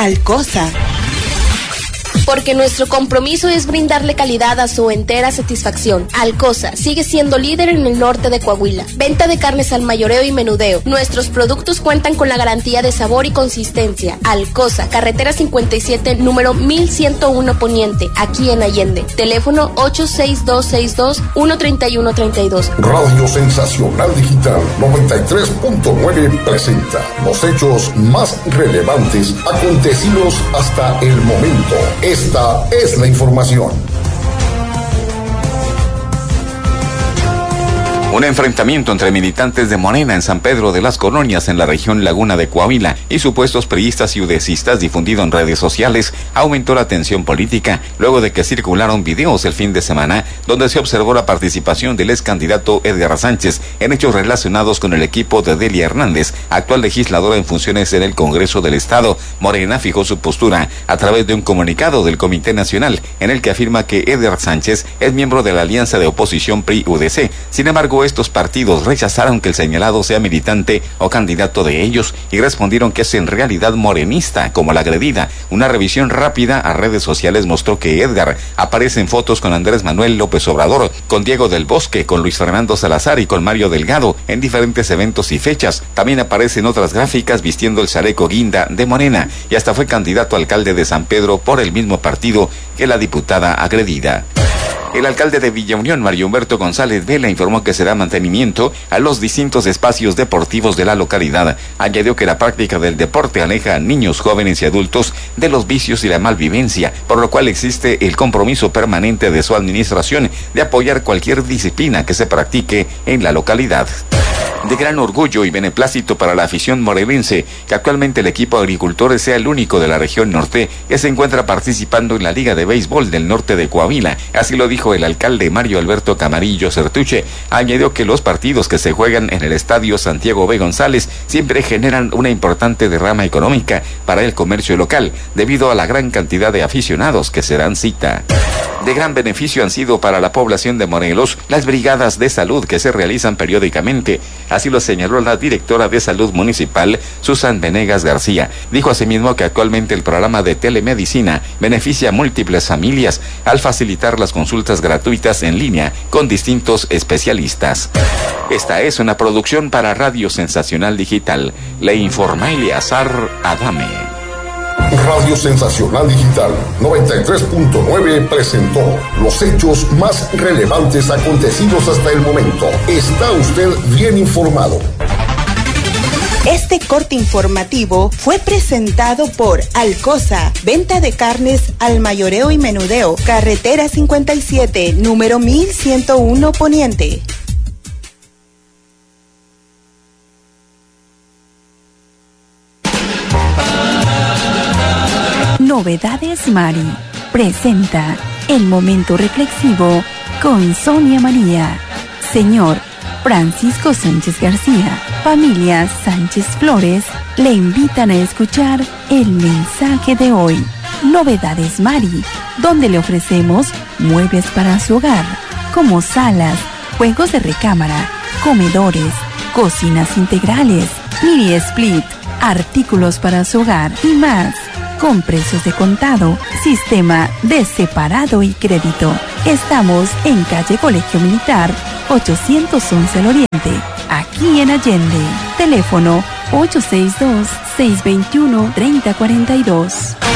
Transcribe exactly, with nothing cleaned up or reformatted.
Alcosa. Porque nuestro compromiso es brindarle calidad a su entera satisfacción. Alcosa sigue siendo líder en el norte de Coahuila. Venta de carnes al mayoreo y menudeo. Nuestros productos cuentan con la garantía de sabor y consistencia. Alcosa, carretera cincuenta y siete, número mil ciento uno Poniente, aquí en Allende. Teléfono ocho seis dos seis dos, uno tres uno tres dos. Radio Sensacional Digital noventa y tres punto nueve presenta los hechos más relevantes acontecidos hasta el momento. Esta es la información. Un enfrentamiento entre militantes de Morena en San Pedro de las Colonias, en la región Laguna de Coahuila, y supuestos priistas y udesistas difundido en redes sociales aumentó la tensión política luego de que circularon videos el fin de semana donde se observó la participación del ex candidato Edgar Sánchez en hechos relacionados con el equipo de Delia Hernández, actual legisladora en funciones en el Congreso del Estado. Morena fijó su postura a través de un comunicado del Comité Nacional en el que afirma que Edgar Sánchez es miembro de la alianza de oposición P R I U D C. Sin embargo, estos partidos rechazaron que el señalado sea militante o candidato de ellos y respondieron que es en realidad morenista, como la agredida. Una revisión rápida a redes sociales mostró que Edgar aparece en fotos con Andrés Manuel López Obrador, con Diego del Bosque, con Luis Fernando Salazar y con Mario Delgado en diferentes eventos y fechas. También aparece en otras gráficas vistiendo el chaleco guinda de Morena y hasta fue candidato a alcalde de San Pedro por el mismo partido que la diputada agredida. El alcalde de Villa Unión, Mario Humberto González Vela, informó que se da mantenimiento a los distintos espacios deportivos de la localidad. Añadió que la práctica del deporte aleja a niños, jóvenes y adultos de los vicios y la malvivencia, por lo cual existe el compromiso permanente de su administración de apoyar cualquier disciplina que se practique en la localidad. De gran orgullo y beneplácito para la afición morelense que actualmente el equipo agricultores sea el único de la región norte que se encuentra participando en la Liga de Béisbol del Norte de Coahuila. Así lo dijo el alcalde Mario Alberto Camarillo Certuche. Añadió que los partidos que se juegan en el Estadio Santiago B. González siempre generan una importante derrama económica para el comercio local, debido a la gran cantidad de aficionados que se dan cita. De gran beneficio han sido para la población de Morelos las brigadas de salud que se realizan periódicamente. Así lo señaló la directora de Salud Municipal, Susan Venegas García. Dijo asimismo que actualmente el programa de telemedicina beneficia a múltiples familias al facilitar las consultas gratuitas en línea con distintos especialistas. Esta es una producción para Radio Sensacional Digital. Le informa Eleazar Adame. Radio Sensacional Digital noventa y tres punto nueve presentó los hechos más relevantes acontecidos hasta el momento. Está usted bien informado. Este corte informativo fue presentado por Alcosa, venta de carnes al mayoreo y menudeo, carretera cincuenta y siete, número mil ciento uno Poniente. Novedades Mari presenta el momento reflexivo con Sonia María. Señor Francisco Sánchez García, familia Sánchez Flores, le invitan a escuchar el mensaje de hoy. Novedades Mari, donde le ofrecemos muebles para su hogar, como salas, juegos de recámara, comedores, cocinas integrales, mini split, artículos para su hogar y más, con precios de contado, sistema de separado y crédito. Estamos en calle Colegio Militar, ochocientos once al Oriente, aquí en Allende. Teléfono ocho seis dos, seis dos uno, tres cero cuatro dos.